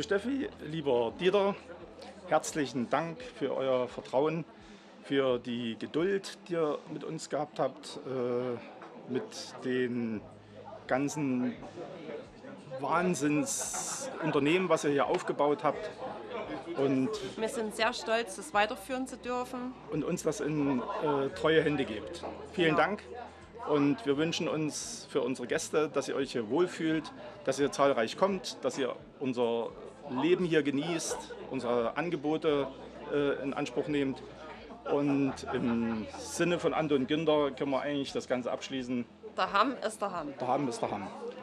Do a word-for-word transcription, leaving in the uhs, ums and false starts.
Steffi, lieber Dieter, herzlichen Dank für euer Vertrauen, für die Geduld, die ihr mit uns gehabt habt, äh, mit den ganzen Wahnsinnsunternehmen, was ihr hier aufgebaut habt. Und wir sind sehr stolz, das weiterführen zu dürfen. Und uns das in äh, treue Hände gebt. Vielen Genau. Dank und wir wünschen uns für unsere Gäste, dass ihr euch hier wohlfühlt, dass ihr zahlreich kommt, dass ihr unser Leben hier genießt, unsere Angebote äh, in Anspruch nehmt. Und im Sinne von Anton Günther können wir eigentlich das Ganze abschließen. Der Hamm ist der Hamm. Der Hamm ist der Hamm.